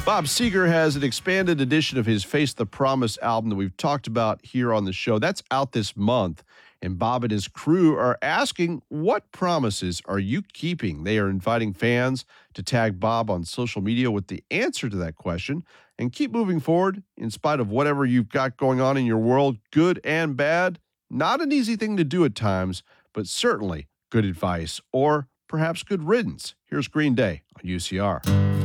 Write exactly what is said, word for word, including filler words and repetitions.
Bob Seger has an expanded edition of his Face the Promise album that we've talked about here on the show. That's out this month. And Bob and his crew are asking, what promises are you keeping? They are inviting fans to tag Bob on social media with the answer to that question and keep moving forward in spite of whatever you've got going on in your world, good and bad. Not an easy thing to do at times, but certainly good advice or perhaps good riddance. Here's Green Day on U C R.